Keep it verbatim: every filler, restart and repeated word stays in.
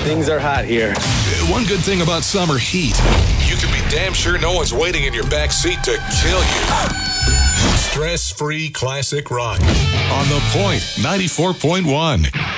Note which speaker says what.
Speaker 1: Things are hot here.
Speaker 2: One good thing about summer heat, you can be damn sure no one's waiting in your back seat to kill you. Stress-free classic rock on The Point ninety-four point one.